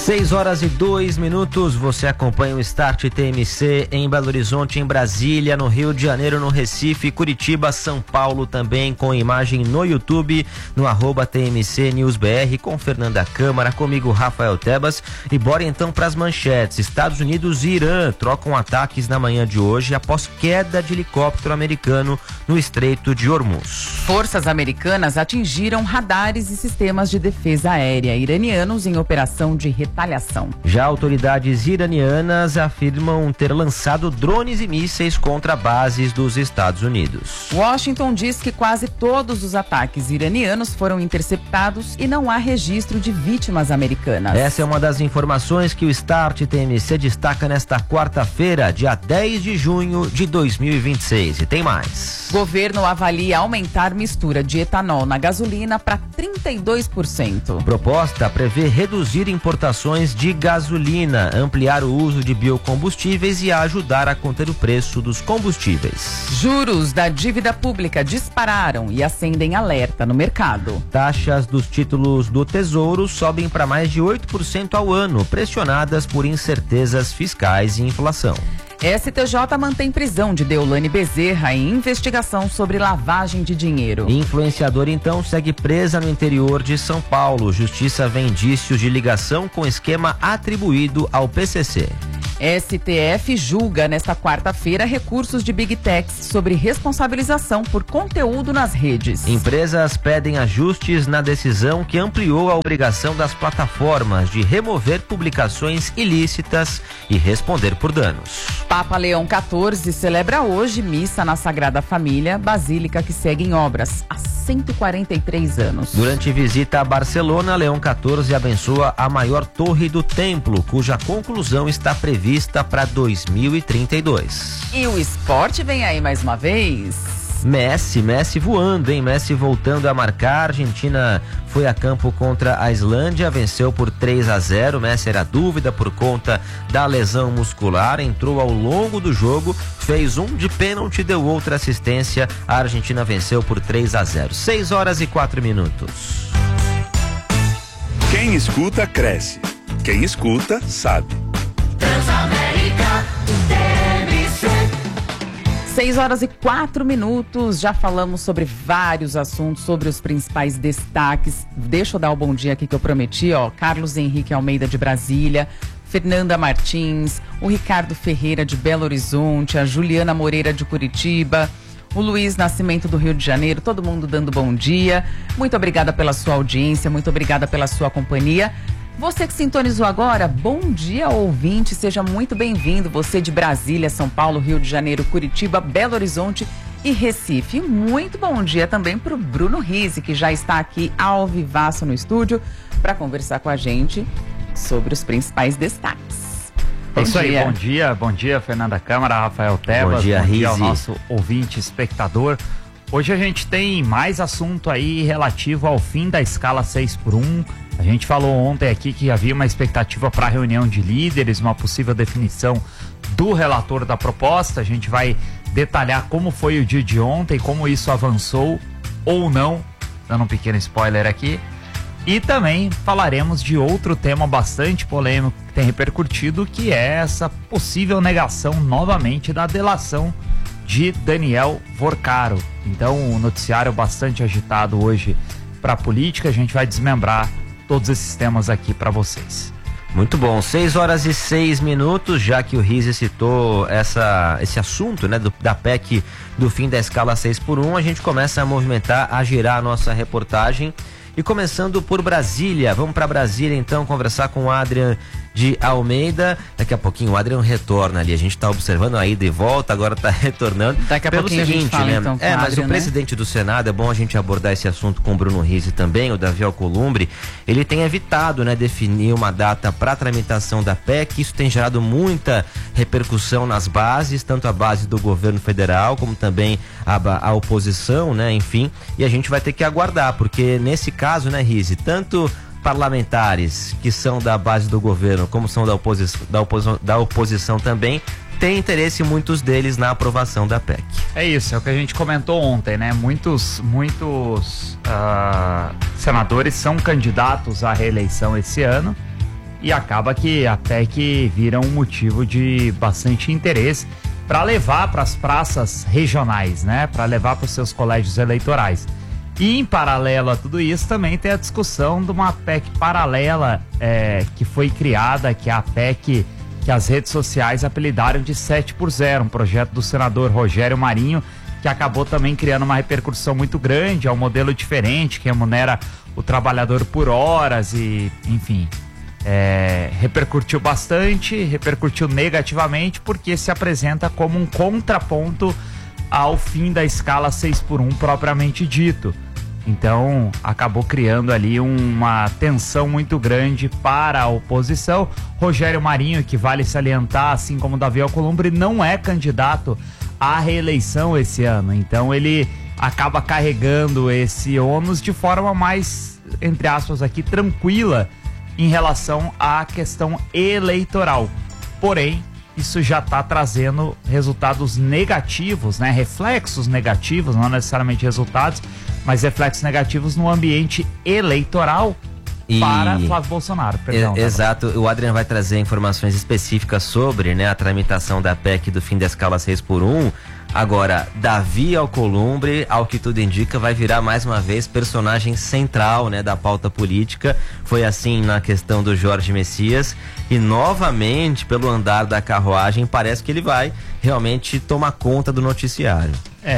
6h02, você acompanha o Start TMC em Belo Horizonte, em Brasília, no Rio de Janeiro, no Recife, Curitiba, São Paulo também, com imagem no YouTube, no @TMC News BR, com Fernanda Câmara, comigo Rafael Tebas. E bora então para as manchetes. Estados Unidos e Irã trocam ataques na manhã de hoje após queda de helicóptero americano no Estreito de Hormuz. Forças americanas atingiram radares e sistemas de defesa aérea iranianos em operação de retaliação. Já autoridades iranianas afirmam ter lançado drones e mísseis contra bases dos Estados Unidos. Washington diz que quase todos os ataques iranianos foram interceptados e não há registro de vítimas americanas. Essa é uma das informações que o Start TMC destaca nesta quarta-feira, dia 10 de junho de 2026. E tem mais. Governo avalia aumentar mistura de etanol na gasolina para 32%. Proposta prevê reduzir importações de gasolina, ampliar o uso de biocombustíveis e ajudar a conter o preço dos combustíveis. Juros da dívida pública dispararam e acendem alerta no mercado. Taxas dos títulos do Tesouro sobem para mais de 8% ao ano, pressionadas por incertezas fiscais e inflação. STJ mantém prisão de Deolane Bezerra em investigação sobre lavagem de dinheiro. Influenciadora então segue presa no interior de São Paulo. Justiça vê indícios de ligação com esquema atribuído ao PCC. STF julga nesta quarta-feira recursos de Big Techs sobre responsabilização por conteúdo nas redes. Empresas pedem ajustes na decisão que ampliou a obrigação das plataformas de remover publicações ilícitas e responder por danos. Papa Leão XIV celebra hoje missa na Sagrada Família, basílica que segue em obras há 143 anos. Durante visita a Barcelona, Leão XIV abençoa a maior torre do templo, cuja conclusão está prevista para 2032. E o esporte vem aí mais uma vez. Messi voando, hein? Messi voltando a marcar. A Argentina foi a campo contra a Islândia, venceu por 3-0. Messi era dúvida por conta da lesão muscular, entrou ao longo do jogo, fez um de pênalti, deu outra assistência. A Argentina venceu por 3-0. 6h04. Quem escuta, cresce. Quem escuta, sabe. Transamérica, TMC. 6h04, já falamos sobre vários assuntos, sobre os principais destaques. Deixa eu dar o bom dia aqui que eu prometi, Carlos Henrique Almeida de Brasília, Fernanda Martins, o Ricardo Ferreira de Belo Horizonte, a Juliana Moreira de Curitiba, o Luiz Nascimento do Rio de Janeiro, todo mundo dando bom dia. Muito obrigada pela sua audiência, muito obrigada pela sua companhia. Você que sintonizou agora, bom dia, ouvinte, seja muito bem-vindo. Você de Brasília, São Paulo, Rio de Janeiro, Curitiba, Belo Horizonte e Recife. Muito bom dia também para o Bruno Rizzi, que já está aqui ao vivaço no estúdio para conversar com a gente sobre os principais destaques. É isso aí, bom dia, Fernanda Câmara, Rafael Tebas, bom dia ao nosso ouvinte, espectador. Hoje a gente tem mais assunto aí relativo ao fim da escala 6x1. A gente falou ontem aqui que havia uma expectativa para a reunião de líderes, uma possível definição do relator da proposta. A gente vai detalhar como foi o dia de ontem, como isso avançou ou não, dando um pequeno spoiler aqui. E também falaremos de outro tema bastante polêmico que tem repercutido, que é essa possível negação novamente da delação de Daniel Vorcaro. Então, um noticiário bastante agitado hoje para a política. A gente vai desmembrar todos esses temas aqui para vocês. Muito bom, 6h06, já que o Rizzi citou esse assunto, né, da PEC do fim da escala 6x1, a gente começa a movimentar, a girar a nossa reportagem. E começando por Brasília, vamos para Brasília então conversar com o Adrian de Almeida. Daqui a pouquinho o Adrian retorna ali, a gente está observando a ida e volta, agora está retornando. Daqui a pouquinho seguinte, a gente fala, né? Então, mas Adrian, o presidente do Senado, é bom a gente abordar esse assunto com o Bruno Rizzi também, o Davi Alcolumbre, ele tem evitado, né, definir uma data para a tramitação da PEC. Isso tem gerado muita repercussão nas bases, tanto a base do governo federal como também a oposição, né, enfim, e a gente vai ter que aguardar, porque nesse caso, né, Rizzi, tanto parlamentares que são da base do governo como são da oposição também, tem interesse, muitos deles, na aprovação da PEC. É isso, é o que a gente comentou ontem, né? Muitos senadores são candidatos à reeleição esse ano e acaba que a PEC vira um motivo de bastante interesse para levar para as praças regionais, né? Para levar para os seus colégios eleitorais. E em paralelo a tudo isso também tem a discussão de uma PEC paralela que foi criada, que é a PEC que as redes sociais apelidaram de 7x0, um projeto do senador Rogério Marinho, que acabou também criando uma repercussão muito grande, é um modelo diferente, que remunera o trabalhador por horas e, enfim, repercutiu bastante, repercutiu negativamente, porque se apresenta como um contraponto ao fim da escala 6x1 propriamente dito. Então, acabou criando ali uma tensão muito grande para a oposição. Rogério Marinho, que vale salientar, assim como Davi Alcolumbre, não é candidato à reeleição esse ano. Então, ele acaba carregando esse ônus de forma mais, entre aspas aqui, tranquila em relação à questão eleitoral. Porém, isso já está trazendo resultados negativos, né? Reflexos negativos, não necessariamente resultados, mas reflexos negativos no ambiente eleitoral para Flávio Bolsonaro. Perdão, exato, o Adriano vai trazer informações específicas sobre, né, a tramitação da PEC do fim da escala 6x1. Agora, Davi Alcolumbre, ao que tudo indica, vai virar mais uma vez personagem central, né, da pauta política. Foi assim na questão do Jorge Messias e novamente, pelo andar da carruagem, parece que ele vai realmente tomar conta do noticiário.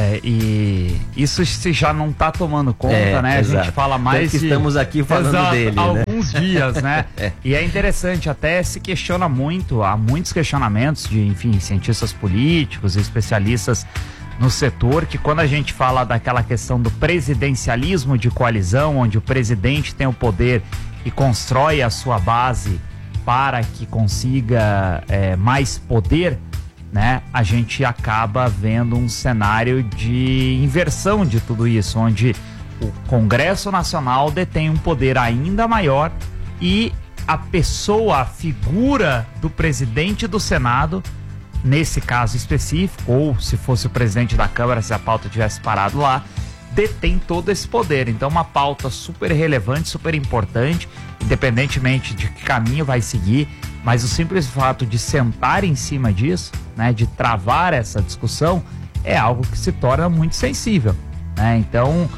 E isso se já não está tomando conta, né? Exato. A gente fala mais que estamos aqui falando dele, há alguns dias, né? E é interessante, até se questiona muito, há muitos questionamentos de, enfim, cientistas políticos e especialistas no setor, que quando a gente fala daquela questão do presidencialismo de coalizão, onde o presidente tem o poder e constrói a sua base para que consiga mais poder, né, a gente acaba vendo um cenário de inversão de tudo isso, onde o Congresso Nacional detém um poder ainda maior e a pessoa, a figura do presidente do Senado, nesse caso específico, ou se fosse o presidente da Câmara, se a pauta tivesse parado lá, detém todo esse poder. Então, uma pauta super relevante, super importante, independentemente de que caminho vai seguir, mas o simples fato de sentar em cima disso, né, de travar essa discussão, é algo que se torna muito sensível, né? Então,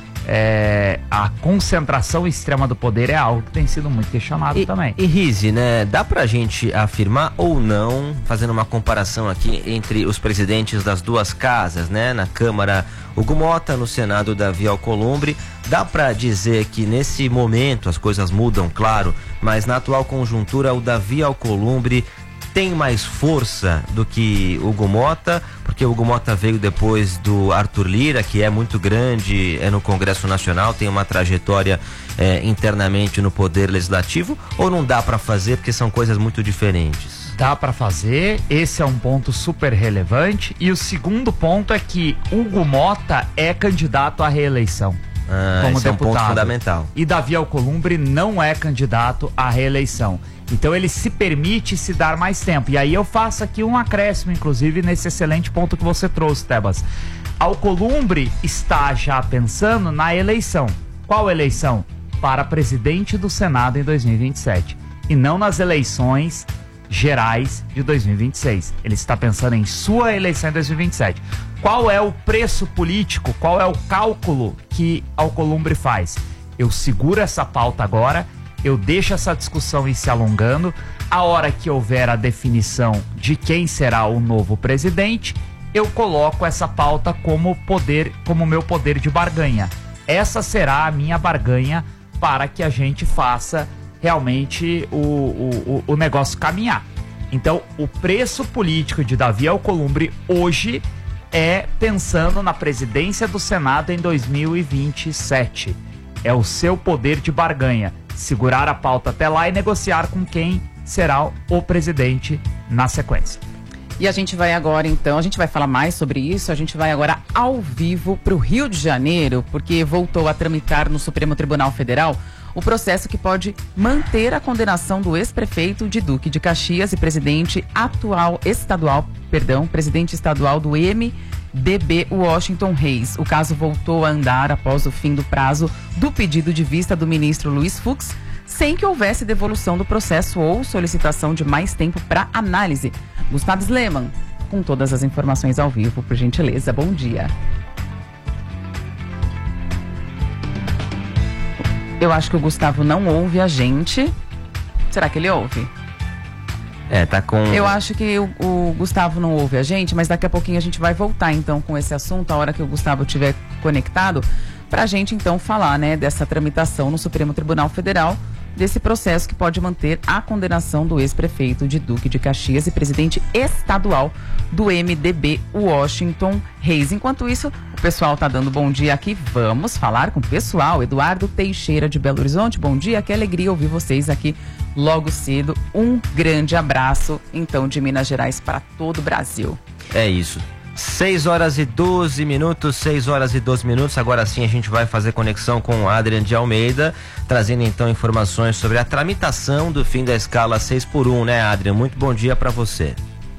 a concentração extrema do poder é algo que tem sido muito questionado também. E Rizzi, né, dá pra gente afirmar ou não, fazendo uma comparação aqui entre os presidentes das duas casas, né, na Câmara Hugo Mota, no Senado Davi Alcolumbre, dá pra dizer que nesse momento as coisas mudam, claro, mas na atual conjuntura o Davi Alcolumbre tem mais força do que Hugo Mota, porque o Hugo Mota veio depois do Arthur Lira, que é muito grande no Congresso Nacional, tem uma trajetória internamente no Poder Legislativo, ou não dá para fazer porque são coisas muito diferentes? Dá para fazer, esse é um ponto super relevante, e o segundo ponto é que Hugo Mota é candidato à reeleição como esse deputado. É um ponto fundamental. E Davi Alcolumbre não é candidato à reeleição. Então ele se permite se dar mais tempo. E aí eu faço aqui um acréscimo, inclusive, nesse excelente ponto que você trouxe, Tebas. Alcolumbre está já pensando na eleição. Qual eleição? Para presidente do Senado em 2027. E não nas eleições gerais de 2026. Ele está pensando em sua eleição em 2027. Qual é o preço político? Qual é o cálculo que Alcolumbre faz? Eu seguro essa pauta agora, eu deixo essa discussão ir se alongando. A hora que houver a definição de quem será o novo presidente, eu coloco essa pauta como meu poder de barganha. Essa será a minha barganha para que a gente faça realmente o negócio caminhar. Então, o preço político de Davi Alcolumbre hoje é pensando na presidência do Senado em 2027. É o seu poder de barganha. Segurar a pauta até lá e negociar com quem será o presidente na sequência. E a gente vai agora, então, a gente vai falar mais sobre isso, a gente vai agora ao vivo para o Rio de Janeiro, porque voltou a tramitar no Supremo Tribunal Federal o processo que pode manter a condenação do ex-prefeito de Duque de Caxias e presidente estadual do MDB, Washington Reis. O caso voltou a andar após o fim do prazo do pedido de vista do ministro Luiz Fux, sem que houvesse devolução do processo ou solicitação de mais tempo para análise. Gustavo Sleman, com todas as informações ao vivo, por gentileza. Bom dia. Eu acho que o Gustavo não ouve a gente. Será que ele ouve? Tá com... Eu acho que o Gustavo não ouve a gente, mas daqui a pouquinho a gente vai voltar então com esse assunto, a hora que o Gustavo estiver conectado, pra gente então falar, né, dessa tramitação no Supremo Tribunal Federal, desse processo que pode manter a condenação do ex-prefeito de Duque de Caxias e presidente estadual do MDB, Washington Reis. Enquanto isso, o pessoal tá dando bom dia aqui. Vamos falar com o pessoal. Eduardo Teixeira de Belo Horizonte, bom dia. Que alegria ouvir vocês aqui logo cedo. Um grande abraço, então, de Minas Gerais para todo o Brasil. É isso. 6 horas e 12 minutos, 6 horas e 12 minutos. Agora sim a gente vai fazer conexão com o Adrian de Almeida, trazendo então informações sobre a tramitação do fim da escala 6x1, né, Adrian? Muito bom dia para você.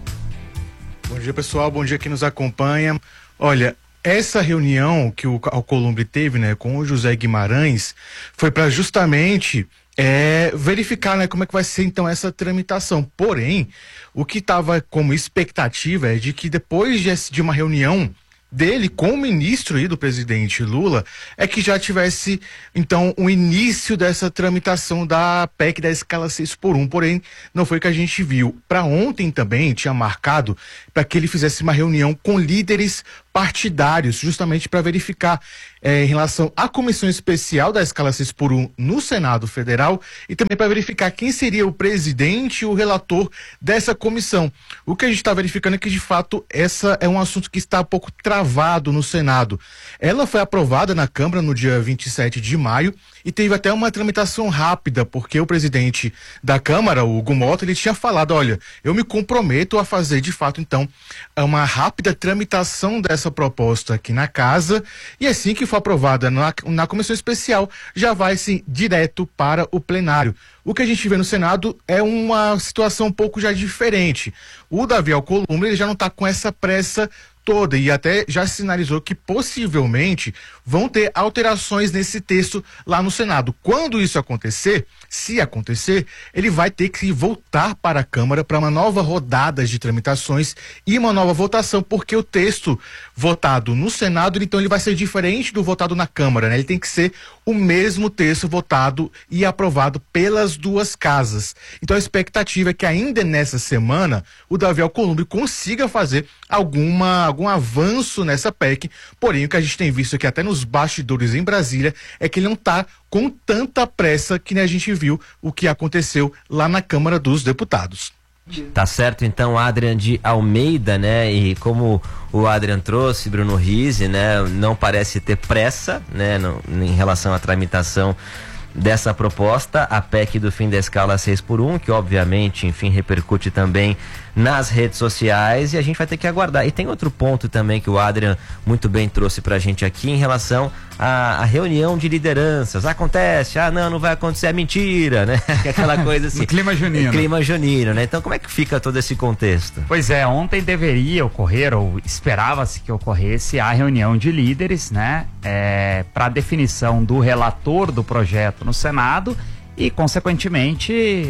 Bom dia, pessoal, bom dia quem nos acompanha. Olha, essa reunião que o Alcolumbre teve, né, com o José Guimarães, foi para justamente verificar, né, como é que vai ser então essa tramitação. Porém, o que estava como expectativa é de que depois de uma reunião dele com o ministro e do presidente Lula, é que já tivesse então o início dessa tramitação da PEC da escala 6x1, porém não foi o que a gente viu. Para ontem também tinha marcado para que ele fizesse uma reunião com líderes partidários, justamente para verificar em relação à comissão especial da escala 6x1 no Senado Federal e também para verificar quem seria o presidente e o relator dessa comissão. O que a gente está verificando é que, de fato, essa é um assunto que está um pouco travado no Senado. Ela foi aprovada na Câmara no dia 27 de maio e teve até uma tramitação rápida, porque o presidente da Câmara, o Hugo Mota, ele tinha falado, olha, eu me comprometo a fazer, de fato, então, uma rápida tramitação dessa proposta aqui na casa, e assim que for aprovada na comissão especial, já vai, sim, direto para o plenário. O que a gente vê no Senado é uma situação um pouco já diferente. O Davi Alcolumbre, ele já não está com essa pressa toda e até já sinalizou que possivelmente vão ter alterações nesse texto lá no Senado. Quando isso acontecer, se acontecer, ele vai ter que voltar para a Câmara para uma nova rodada de tramitações e uma nova votação, porque o texto votado no Senado, então ele vai ser diferente do votado na Câmara, né? Ele tem que ser o mesmo texto votado e aprovado pelas duas casas. Então a expectativa é que ainda nessa semana o Davi Alcolumbre consiga fazer algum avanço nessa PEC, porém o que a gente tem visto aqui até nos bastidores em Brasília é que ele não está com tanta pressa que a gente viu o que aconteceu lá na Câmara dos Deputados. Tá certo, então, Adrian de Almeida, né? E como o Adrian trouxe, Bruno Rizzi, né? Não parece ter pressa, né? Em relação à tramitação dessa proposta, a PEC do fim da escala 6x1, que obviamente, enfim, repercute também nas redes sociais, e a gente vai ter que aguardar. E tem outro ponto também que o Adrian muito bem trouxe pra gente aqui em relação à reunião de lideranças. Acontece, não vai acontecer, é mentira, né? Aquela coisa assim. Clima junino. Clima junino, né? Então como é que fica todo esse contexto? Pois é, ontem deveria ocorrer, ou esperava-se que ocorresse, a reunião de líderes, né? Para definição do relator do projeto no Senado e, consequentemente,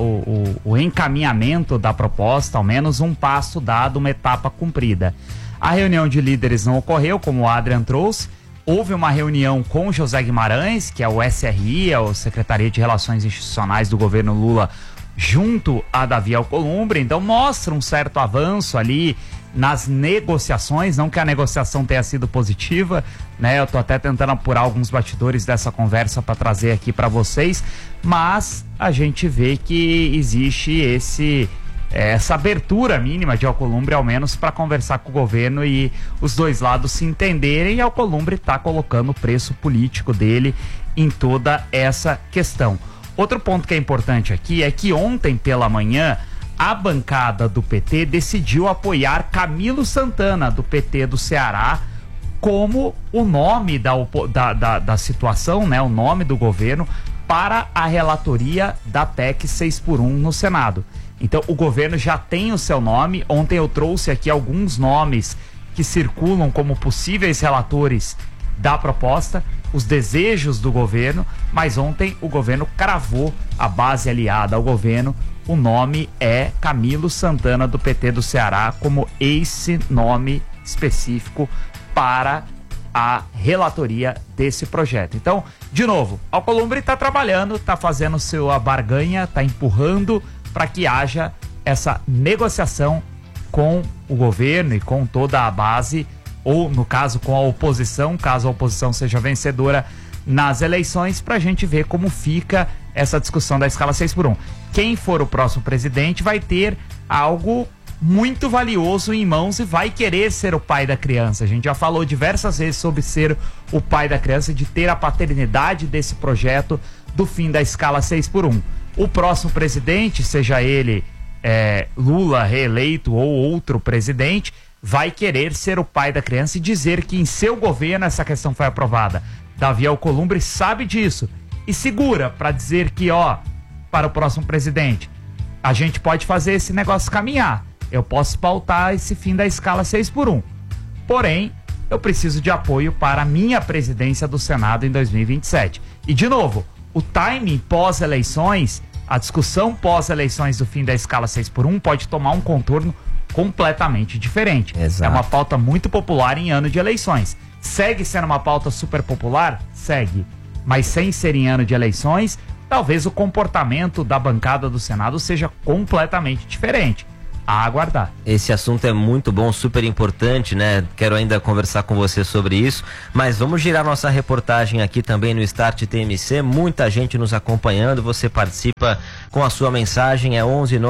o encaminhamento da proposta, ao menos um passo dado, uma etapa cumprida. A reunião de líderes não ocorreu, como o Adrian trouxe. Houve uma reunião com o José Guimarães, que é o SRI, a Secretaria de Relações Institucionais do governo Lula, junto a Davi Alcolumbre. Então mostra um certo avanço ali nas negociações, não que a negociação tenha sido positiva, né? Eu tô até tentando apurar alguns bastidores dessa conversa para trazer aqui para vocês, mas a gente vê que existe essa abertura mínima de Alcolumbre, ao menos, para conversar com o governo e os dois lados se entenderem, e Alcolumbre está colocando o preço político dele em toda essa questão. Outro ponto que é importante aqui é que ontem pela manhã a bancada do PT decidiu apoiar Camilo Santana, do PT do Ceará, como o nome da situação, né, o nome do governo, para a relatoria da PEC 6x1 no Senado. Então o governo já tem o seu nome. Ontem eu trouxe aqui alguns nomes que circulam como possíveis relatores da proposta, os desejos do governo, mas ontem o governo cravou a base aliada ao governo. O nome é Camilo Santana, do PT do Ceará, como esse nome específico para a relatoria desse projeto. Então, de novo, Alcolumbre está trabalhando, está fazendo sua barganha, está empurrando para que haja essa negociação com o governo e com toda a base, ou no caso com a oposição, caso a oposição seja vencedora nas eleições, para a gente ver como fica essa discussão da escala 6x1. Quem for o próximo presidente vai ter algo muito valioso em mãos e vai querer ser o pai da criança. A gente já falou diversas vezes sobre ser o pai da criança, de ter a paternidade desse projeto do fim da escala 6x1. O próximo presidente, seja ele Lula reeleito ou outro presidente, vai querer ser o pai da criança e dizer que em seu governo essa questão foi aprovada. Davi Alcolumbre sabe disso e segura para dizer que, para o próximo presidente, a gente pode fazer esse negócio caminhar. Eu posso pautar esse fim da escala 6x1. Porém, eu preciso de apoio para a minha presidência do Senado em 2027. E, de novo, o timing pós-eleições, a discussão pós-eleições do fim da escala 6x1 pode tomar um contorno completamente diferente. Exato. É uma pauta muito popular em ano de eleições. Segue sendo uma pauta super popular? Segue. Mas sem ser em ano de eleições, talvez o comportamento da bancada do Senado seja completamente diferente. A aguardar. Esse assunto é muito bom, super importante, né? Quero ainda conversar com você sobre isso, mas vamos girar nossa reportagem aqui também no Start TMC, muita gente nos acompanhando, você participa com a sua mensagem, é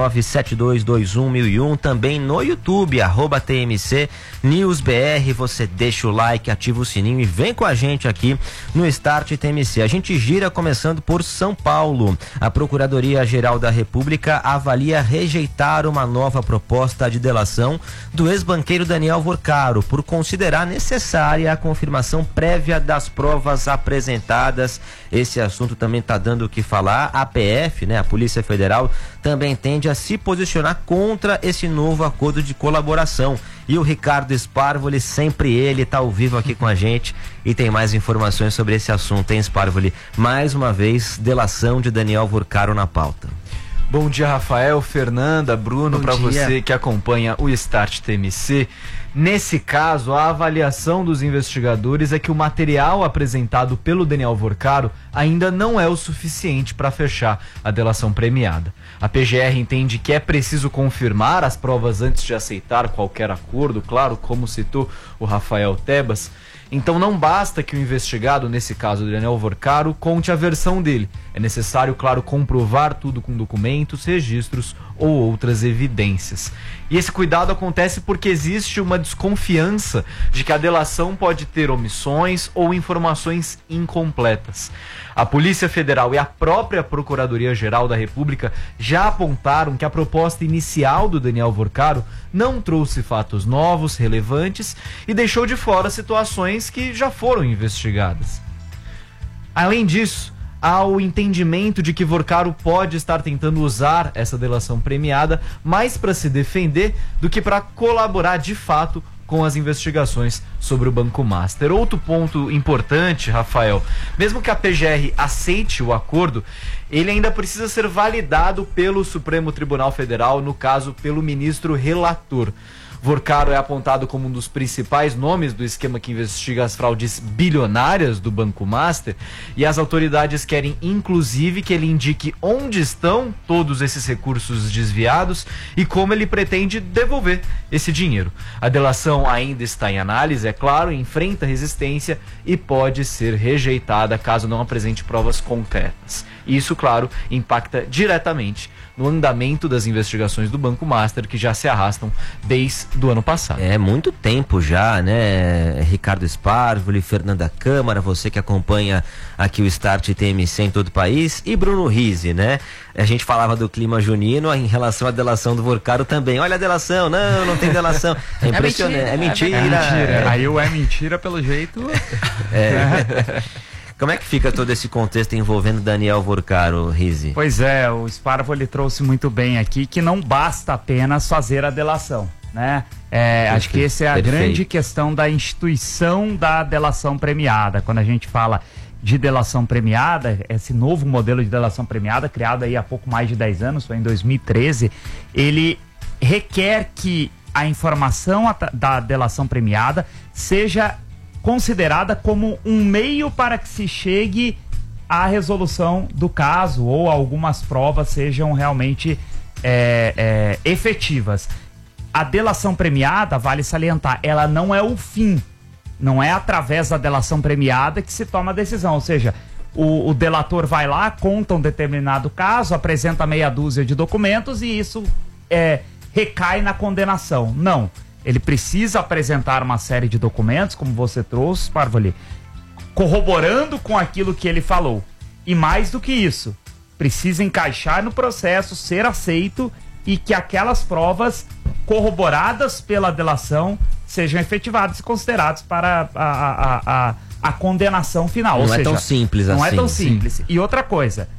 11972211001, também no YouTube, @TMC News BR, você deixa o like, ativa o sininho e vem com a gente aqui no Start TMC. A gente gira começando por São Paulo. A Procuradoria-Geral da República avalia rejeitar uma nova proposta de delação do ex-banqueiro Daniel Vorcaro por considerar necessária a confirmação prévia das provas apresentadas. Esse assunto também está dando o que falar. A PF, né, a Polícia Federal, também tende a se posicionar contra esse novo acordo de colaboração. E o Ricardo Sparvoli, sempre ele, está ao vivo aqui com a gente e tem mais informações sobre esse assunto, hein, Sparvoli? Mais uma vez, delação de Daniel Vorcaro na pauta. Bom dia, Rafael, Fernanda, Bruno, para você que acompanha o Start TMC. Nesse caso, a avaliação dos investigadores é que o material apresentado pelo Daniel Vorcaro ainda não é o suficiente para fechar a delação premiada. A PGR entende que é preciso confirmar as provas antes de aceitar qualquer acordo, claro, como citou o Rafael Tebas. Então não basta que o investigado, nesse caso do Daniel Vorcaro, conte a versão dele. É necessário, claro, comprovar tudo com documentos, registros ou outras evidências. E esse cuidado acontece porque existe uma desconfiança de que a delação pode ter omissões ou informações incompletas. A Polícia Federal e a própria Procuradoria-Geral da República já apontaram que a proposta inicial do Daniel Vorcaro não trouxe fatos novos, relevantes e deixou de fora situações que já foram investigadas. Além disso, há o entendimento de que Vorcaro pode estar tentando usar essa delação premiada mais para se defender do que para colaborar de fato com as investigações sobre o Banco Master. Outro ponto importante, Rafael, mesmo que a PGR aceite o acordo, ele ainda precisa ser validado pelo Supremo Tribunal Federal, no caso, pelo ministro relator. Vorcaro é apontado como um dos principais nomes do esquema que investiga as fraudes bilionárias do Banco Master e as autoridades querem inclusive que ele indique onde estão todos esses recursos desviados e como ele pretende devolver esse dinheiro. A delação ainda está em análise, é claro, enfrenta resistência e pode ser rejeitada caso não apresente provas concretas. Isso, claro, impacta diretamente no andamento das investigações do Banco Master, que já se arrastam desde o ano passado. É muito tempo já, né? Ricardo Sparvoli, Fernanda Câmara, você que acompanha aqui o Start TMC em todo o país, e Bruno Rizzi, né? A gente falava do clima junino em relação à delação do Vorcaro também. Olha a delação, não tem delação. É impressionante, é mentira. Aí o é mentira, pelo jeito... Como é que fica todo esse contexto envolvendo Daniel Vorcaro, Rizzi? Pois é, o Sparvoli trouxe muito bem aqui que não basta apenas fazer a delação, né? Acho que essa é a grande questão da instituição da delação premiada. Quando a gente fala de delação premiada, esse novo modelo de delação premiada, criado aí há pouco mais de 10 anos, foi em 2013, ele requer que a informação da delação premiada seja considerada como um meio para que se chegue à resolução do caso ou algumas provas sejam realmente efetivas. A delação premiada, vale salientar, ela não é o fim. Não é através da delação premiada que se toma a decisão. Ou seja, o delator vai lá, conta um determinado caso, apresenta meia dúzia de documentos e isso recai na condenação. Não. Ele precisa apresentar uma série de documentos, como você trouxe, Parvoli, corroborando com aquilo que ele falou. E mais do que isso, precisa encaixar no processo, ser aceito e que aquelas provas corroboradas pela delação sejam efetivadas e consideradas para a condenação final. Não é tão simples assim. Não é tão simples. E outra coisa,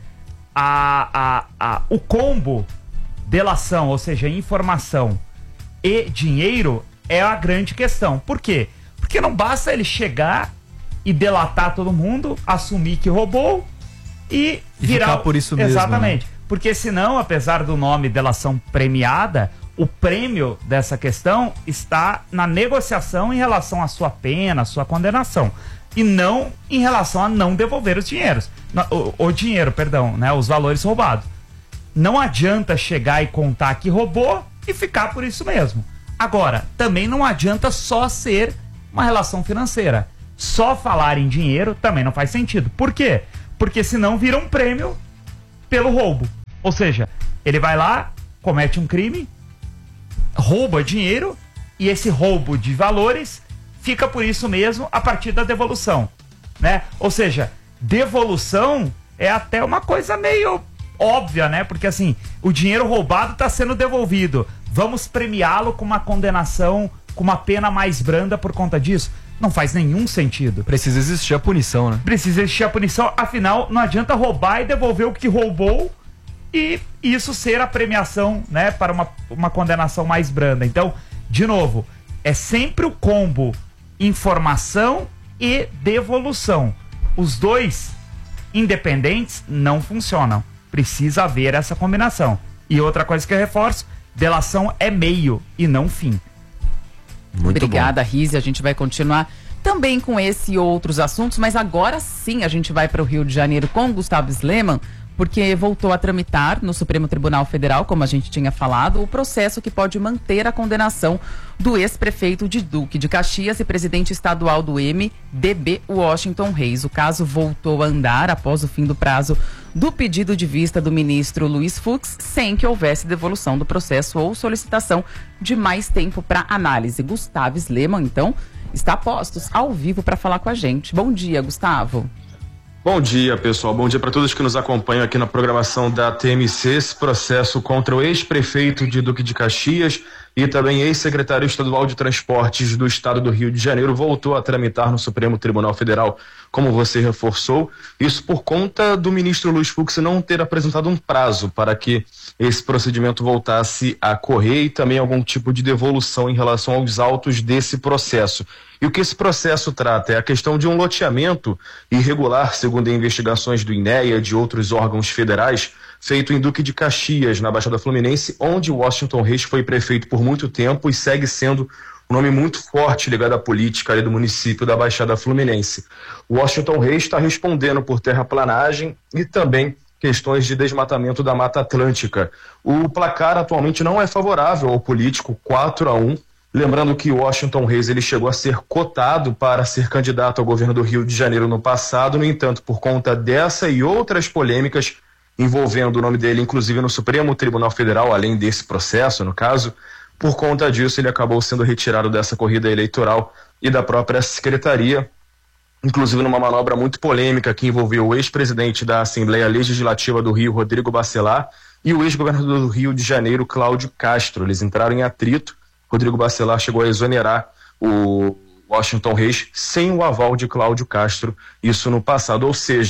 o combo delação, ou seja, informação e dinheiro é a grande questão. Por quê? Porque não basta ele chegar e delatar todo mundo, assumir que roubou e virar... ficar por isso mesmo. Exatamente. Né? Porque senão, apesar do nome delação premiada, o prêmio dessa questão está na negociação em relação à sua pena, à sua condenação. E não em relação a não devolver os dinheiros. O dinheiro, perdão, né? Os valores roubados. Não adianta chegar e contar que roubou e ficar por isso mesmo. Agora, também não adianta só ser uma relação financeira. Só falar em dinheiro também não faz sentido. Por quê? Porque senão vira um prêmio pelo roubo. Ou seja, ele vai lá, comete um crime, rouba dinheiro e esse roubo de valores fica por isso mesmo a partir da devolução, né? Ou seja, devolução é até uma coisa meio óbvia, né? Porque assim, o dinheiro roubado está sendo devolvido. Vamos premiá-lo com uma condenação, com uma pena mais branda por conta disso? Não faz nenhum sentido. Precisa existir a punição, né? Precisa existir a punição, afinal, não adianta roubar e devolver o que roubou e isso ser a premiação, né, para uma condenação mais branda. Então, de novo, é sempre o combo informação e devolução. Os dois independentes não funcionam. Precisa haver essa combinação. E outra coisa que eu reforço, delação é meio e não fim. Muito obrigada, Rizzi. A gente vai continuar também com esse e outros assuntos, mas agora sim a gente vai para o Rio de Janeiro com Gustavo Sleman, porque voltou a tramitar no Supremo Tribunal Federal, como a gente tinha falado, o processo que pode manter a condenação do ex-prefeito de Duque de Caxias e presidente estadual do MDB, Washington Reis. O caso voltou a andar após o fim do prazo do pedido de vista do ministro Luiz Fux, sem que houvesse devolução do processo ou solicitação de mais tempo para análise. Gustavo Sleman, então, está a postos ao vivo para falar com a gente. Bom dia, Gustavo. Bom dia, pessoal. Bom dia para todos que nos acompanham aqui na programação da TMC. Esse processo contra o ex-prefeito de Duque de Caxias e também ex-secretário estadual de Transportes do estado do Rio de Janeiro voltou a tramitar no Supremo Tribunal Federal, como você reforçou. Isso por conta do ministro Luiz Fux não ter apresentado um prazo para que esse procedimento voltasse a correr e também algum tipo de devolução em relação aos autos desse processo. E o que esse processo trata é a questão de um loteamento irregular, segundo investigações do INEA e de outros órgãos federais, feito em Duque de Caxias, na Baixada Fluminense, onde Washington Reis foi prefeito por muito tempo e segue sendo um nome muito forte ligado à política ali do município da Baixada Fluminense. Washington Reis está respondendo por terraplanagem e também questões de desmatamento da Mata Atlântica. O placar atualmente não é favorável ao político, 4-1. Lembrando que Washington Reis ele chegou a ser cotado para ser candidato ao governo do Rio de Janeiro no passado, no entanto, por conta dessa e outras polêmicas envolvendo o nome dele, inclusive no Supremo Tribunal Federal, além desse processo, no caso, por conta disso ele acabou sendo retirado dessa corrida eleitoral e da própria secretaria, inclusive numa manobra muito polêmica que envolveu o ex-presidente da Assembleia Legislativa do Rio, Rodrigo Bacelar, e o ex-governador do Rio de Janeiro, Cláudio Castro. Eles entraram em atrito. Rodrigo Bacelar chegou a exonerar o Washington Reis sem o aval de Cláudio Castro, isso no passado. Ou seja,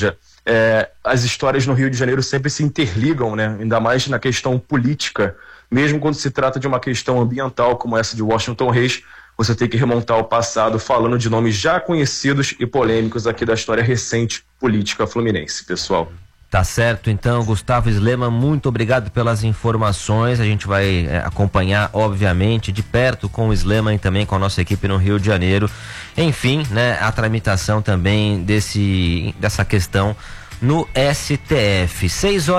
as histórias no Rio de Janeiro sempre se interligam, né? Ainda mais na questão política, mesmo quando se trata de uma questão ambiental como essa de Washington Reis, você tem que remontar ao passado falando de nomes já conhecidos e polêmicos aqui da história recente política fluminense, pessoal. Tá certo, então, Gustavo Slema, muito obrigado pelas informações. A gente vai acompanhar, obviamente, de perto com o Slema e também com a nossa equipe no Rio de Janeiro. Enfim, né, a tramitação também dessa questão no STF.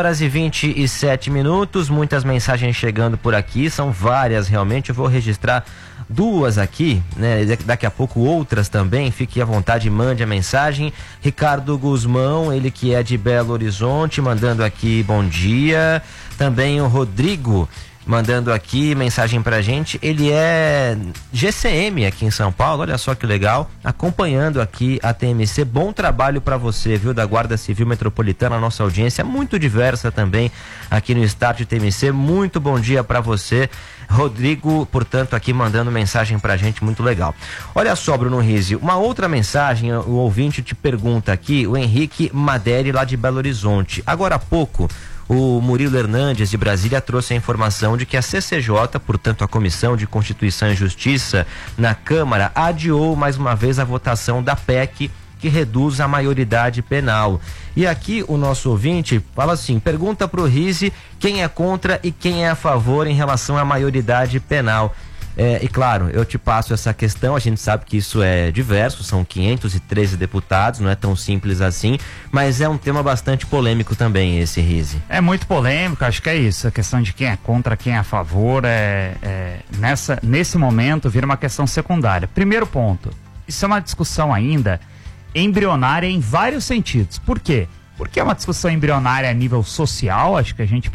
6h27, muitas mensagens chegando por aqui, são várias realmente. Eu vou registrar duas aqui, né? Daqui a pouco outras também, fique à vontade, mande a mensagem. Ricardo Guzmão, ele que é de Belo Horizonte, mandando aqui bom dia. Também o Rodrigo mandando aqui mensagem pra gente, ele é GCM aqui em São Paulo, olha só que legal, acompanhando aqui a TMC, bom trabalho pra você, viu, da Guarda Civil Metropolitana, a nossa audiência é muito diversa também aqui no Start TMC, muito bom dia pra você, Rodrigo, portanto, aqui mandando mensagem pra gente, muito legal. Olha só, Bruno Rizzi, uma outra mensagem, o ouvinte te pergunta aqui, o Henrique Maderi lá de Belo Horizonte, agora há pouco, o Murilo Hernandes de Brasília trouxe a informação de que a CCJ, portanto a Comissão de Constituição e Justiça na Câmara, adiou mais uma vez a votação da PEC que reduz a maioridade penal. E aqui o nosso ouvinte fala assim, pergunta pro Rizzi quem é contra e quem é a favor em relação à maioridade penal. E claro, eu te passo essa questão, a gente sabe que isso é diverso, são 513 deputados, não é tão simples assim, mas é um tema bastante polêmico também esse, Rizzi. É muito polêmico, acho que é isso, a questão de quem é contra, quem é a favor, nesse momento vira uma questão secundária. Primeiro ponto, isso é uma discussão ainda embrionária em vários sentidos. Por quê? Porque é uma discussão embrionária a nível social, acho que a gente